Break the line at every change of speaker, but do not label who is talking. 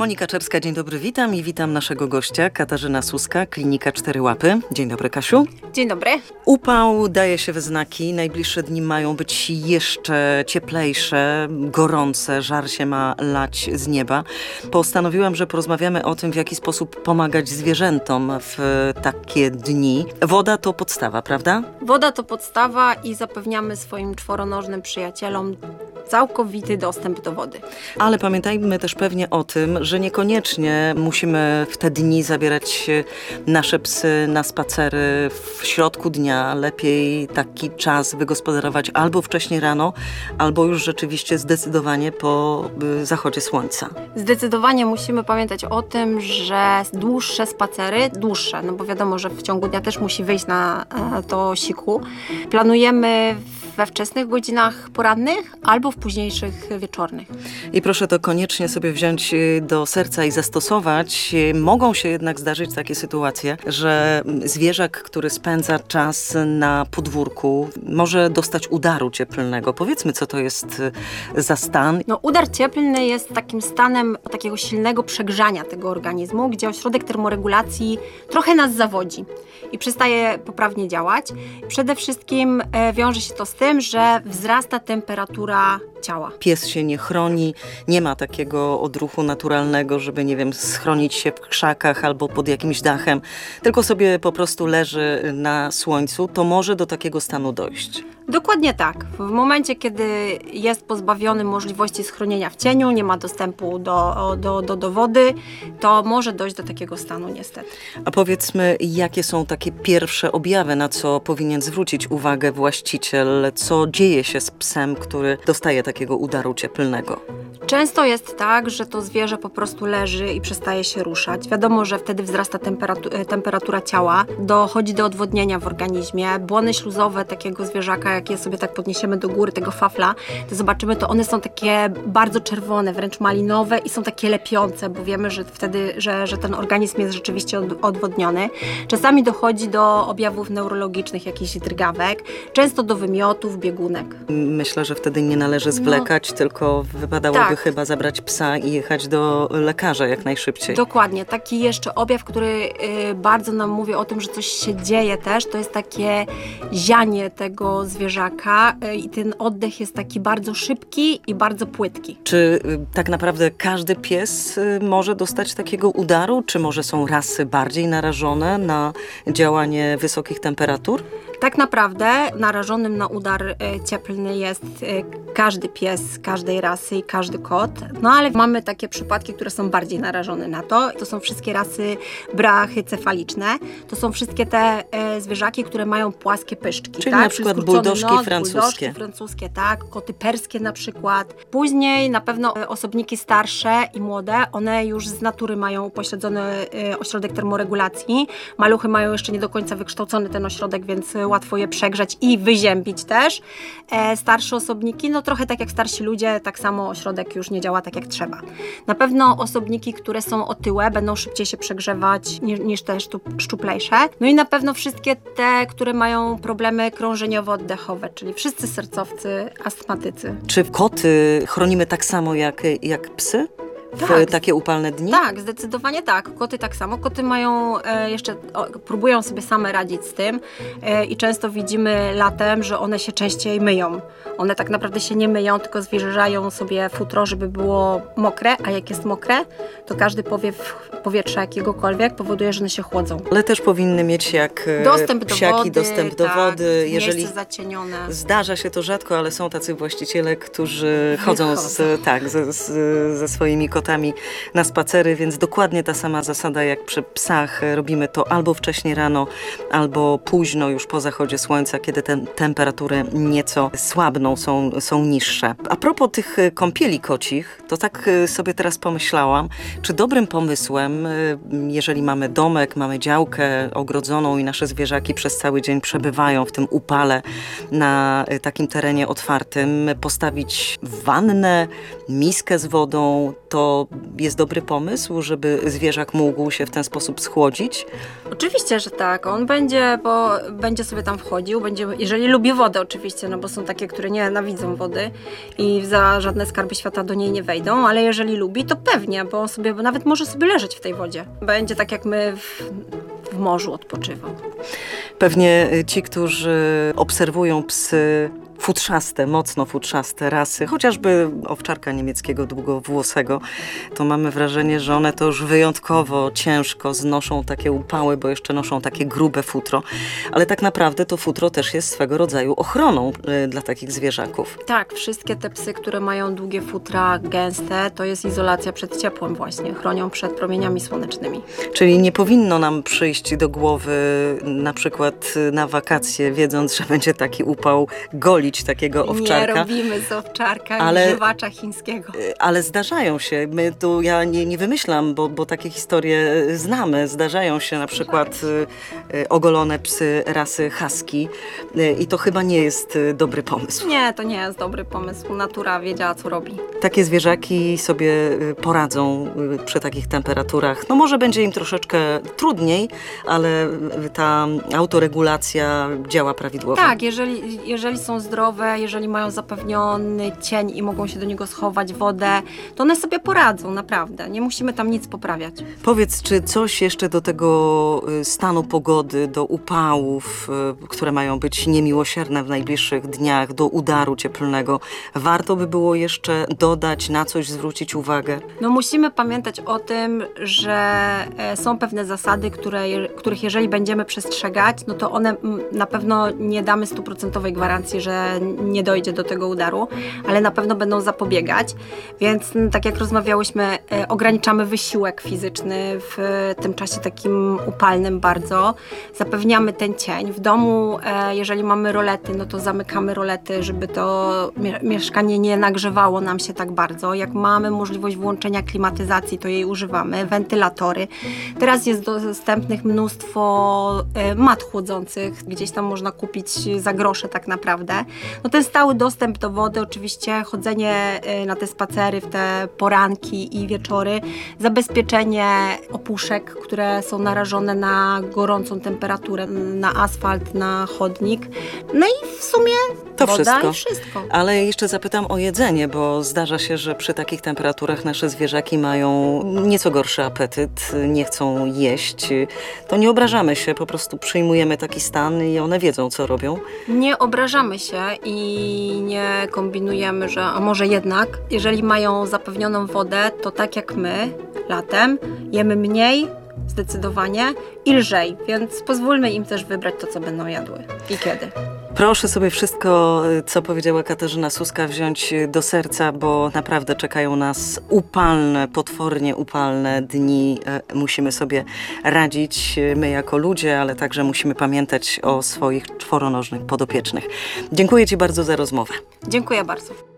Monika Czerska, dzień dobry, witam i witam naszego gościa, Katarzyna Suska, Klinika 4 Łapy. Dzień dobry, Kasiu.
Dzień dobry.
Upał daje się we znaki, najbliższe dni mają być jeszcze cieplejsze, gorące, żar się ma lać z nieba. Postanowiłam, że porozmawiamy o tym, w jaki sposób pomagać zwierzętom w takie dni. Woda to podstawa, prawda?
Woda to podstawa i zapewniamy swoim czworonożnym przyjacielom całkowity dostęp do wody.
Ale pamiętajmy też pewnie o tym, że niekoniecznie musimy w te dni zabierać nasze psy na spacery w środku dnia. Lepiej taki czas wygospodarować albo wcześniej rano, albo już rzeczywiście zdecydowanie po zachodzie słońca.
Zdecydowanie musimy pamiętać o tym, że dłuższe spacery, no bo wiadomo, że w ciągu dnia też musi wyjść na to siku, planujemy we wczesnych godzinach porannych albo w późniejszych wieczornych.
I proszę to koniecznie sobie wziąć do serca i zastosować. Mogą się jednak zdarzyć takie sytuacje, że zwierzak, który spędza czas na podwórku, może dostać udaru cieplnego. Powiedzmy, co to jest za stan.
Udar cieplny jest takim stanem takiego silnego przegrzania tego organizmu, gdzie ośrodek termoregulacji trochę nas zawodzi i przestaje poprawnie działać. Przede wszystkim wiąże się to z tym, że wzrasta temperatura ciała.
Pies się nie chroni, nie ma takiego odruchu naturalnego, żeby, schronić się w krzakach albo pod jakimś dachem, tylko sobie po prostu leży na słońcu, to może do takiego stanu dojść.
Dokładnie tak. W momencie, kiedy jest pozbawiony możliwości schronienia w cieniu, nie ma dostępu do wody, to może dojść do takiego stanu niestety.
A powiedzmy, jakie są takie pierwsze objawy, na co powinien zwrócić uwagę właściciel, co dzieje się z psem, który dostaje takiego udaru cieplnego?
Często jest tak, że to zwierzę po prostu leży i przestaje się ruszać. Wiadomo, że wtedy wzrasta temperatura ciała, dochodzi do odwodnienia w organizmie. Błony śluzowe takiego zwierzaka, jak je sobie tak podniesiemy do góry, tego fafla, to zobaczymy, to one są takie bardzo czerwone, wręcz malinowe i są takie lepiące, bo wiemy, że wtedy, że ten organizm jest rzeczywiście odwodniony. Czasami dochodzi do objawów neurologicznych, jakichś drgawek, często do wymiotów, biegunek.
Myślę, że wtedy nie należy zwlekać, tylko wypadałoby chyba zabrać psa i jechać do lekarza jak najszybciej.
Dokładnie. Taki jeszcze objaw, który bardzo nam mówi o tym, że coś się dzieje też, to jest takie zianie tego zwierzaka i ten oddech jest taki bardzo szybki i bardzo płytki.
Czy tak naprawdę każdy pies może dostać takiego udaru? Czy może są rasy bardziej narażone na działanie wysokich temperatur?
Tak naprawdę narażonym na udar cieplny jest każdy pies, każdej rasy i każdy kot, ale mamy takie przypadki, które są bardziej narażone na to. To są wszystkie rasy brachycefaliczne, to są wszystkie te zwierzaki, które mają płaskie pyszczki.
Czyli na przykład buldożki
francuskie, tak, koty perskie na przykład. Później na pewno osobniki starsze i młode, one już z natury mają upośledzony ośrodek termoregulacji. Maluchy mają jeszcze nie do końca wykształcony ten ośrodek, więc łatwo je przegrzać i wyziębić też. Starsze osobniki, trochę tak jak starsi ludzie, tak samo ośrodek już nie działa tak jak trzeba. Na pewno osobniki, które są otyłe, będą szybciej się przegrzewać niż te szczuplejsze. I na pewno wszystkie te, które mają problemy krążeniowo-oddechowe, czyli wszyscy sercowcy, astmatycy.
Czy koty chronimy tak samo jak psy? W takie upalne dni?
Tak, zdecydowanie tak. Koty tak samo. Koty mają próbują sobie same radzić z tym i często widzimy latem, że one się częściej myją. One tak naprawdę się nie myją, tylko zwilżają sobie futro, żeby było mokre, a jak jest mokre, to każdy powiew powietrza jakiegokolwiek powoduje, że one się chłodzą.
Ale też powinny mieć jak psiaki dostęp do wody.
Jeżeli miejsce zacienione.
Zdarza się to rzadko, ale są tacy właściciele, którzy chodzą ze swoimi kotami na spacery, więc dokładnie ta sama zasada jak przy psach. Robimy to albo wcześnie rano, albo późno już po zachodzie słońca, kiedy te temperatury nieco słabną, są niższe. A propos tych kąpieli kocich, to tak sobie teraz pomyślałam, czy dobrym pomysłem, jeżeli mamy domek, mamy działkę ogrodzoną i nasze zwierzaki przez cały dzień przebywają w tym upale na takim terenie otwartym, postawić wannę, miskę z wodą, to to jest dobry pomysł, żeby zwierzak mógł się w ten sposób schłodzić?
Oczywiście, że tak. On będzie sobie tam wchodził, jeżeli lubi wodę oczywiście, no bo są takie, które nienawidzą wody i za żadne skarby świata do niej nie wejdą, ale jeżeli lubi, to pewnie, bo on sobie nawet może sobie leżeć w tej wodzie. Będzie tak jak my w morzu odpoczywał.
Pewnie ci, którzy obserwują psy futrzaste, mocno futrzaste rasy, chociażby owczarka niemieckiego długowłosego, to mamy wrażenie, że one to już wyjątkowo ciężko znoszą takie upały, bo jeszcze noszą takie grube futro. Ale tak naprawdę to futro też jest swego rodzaju ochroną dla takich zwierzaków.
Tak, wszystkie te psy, które mają długie futra, gęste, to jest izolacja przed ciepłem właśnie. Chronią przed promieniami słonecznymi.
Czyli nie powinno nam przyjść do głowy na przykład na wakacje, wiedząc, że będzie taki upał, golić takiego owczarka.
Nie robimy z owczarka żywacza chińskiego.
Ale zdarzają się. Ja nie wymyślam, bo takie historie znamy. Zdarzają się na przykład ogolone psy rasy husky i to chyba nie jest dobry pomysł.
Nie, to nie jest dobry pomysł. Natura wiedziała, co robi.
Takie zwierzaki sobie poradzą przy takich temperaturach. No może będzie im troszeczkę trudniej, ale ta autoregulacja działa prawidłowo.
Tak, jeżeli są zdrowe, jeżeli mają zapewniony cień i mogą się do niego schować, wodę, to one sobie poradzą, naprawdę. Nie musimy tam nic poprawiać.
Powiedz, czy coś jeszcze do tego stanu pogody, do upałów, które mają być niemiłosierne w najbliższych dniach, do udaru cieplnego, warto by było jeszcze dodać, na coś zwrócić uwagę?
No musimy pamiętać o tym, że są pewne zasady, których jeżeli będziemy przestrzegać, no to one na pewno nie damy 100% gwarancji, że nie dojdzie do tego udaru, ale na pewno będą zapobiegać, więc tak jak rozmawiałyśmy, ograniczamy wysiłek fizyczny w tym czasie takim upalnym bardzo, zapewniamy ten cień. W domu, jeżeli mamy rolety, no to zamykamy rolety, żeby to mieszkanie nie nagrzewało nam się tak bardzo. Jak mamy możliwość włączenia klimatyzacji, to jej używamy, wentylatory. Teraz jest dostępnych mnóstwo mat chłodzących, gdzieś tam można kupić za grosze tak naprawdę. No ten stały dostęp do wody, oczywiście chodzenie na te spacery w te poranki i wieczory, zabezpieczenie opuszek, które są narażone na gorącą temperaturę, na asfalt, na chodnik. No i w sumie
to
woda i wszystko.
Ale jeszcze zapytam o jedzenie, bo zdarza się, że przy takich temperaturach nasze zwierzaki mają nieco gorszy apetyt, nie chcą jeść. To nie obrażamy się, po prostu przyjmujemy taki stan i one wiedzą, co robią.
Nie obrażamy się i nie kombinujemy, że a może jednak, jeżeli mają zapewnioną wodę, to tak jak my latem jemy mniej, zdecydowanie i lżej, więc pozwólmy im też wybrać to, co będą jadły i kiedy.
Proszę sobie wszystko, co powiedziała Katarzyna Suska, wziąć do serca, bo naprawdę czekają nas upalne, potwornie upalne dni. Musimy sobie radzić, my jako ludzie, ale także musimy pamiętać o swoich czworonożnych podopiecznych. Dziękuję Ci bardzo za rozmowę.
Dziękuję bardzo.